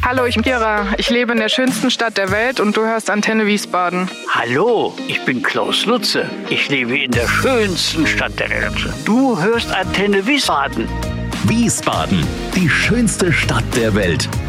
Hallo, ich bin Kira. Ich lebe in der schönsten Stadt der Welt und du hörst Antenne Wiesbaden. Hallo, ich bin Klaus Lutze. Ich lebe in der schönsten Stadt der Welt. Du hörst Antenne Wiesbaden. Wiesbaden, die schönste Stadt der Welt.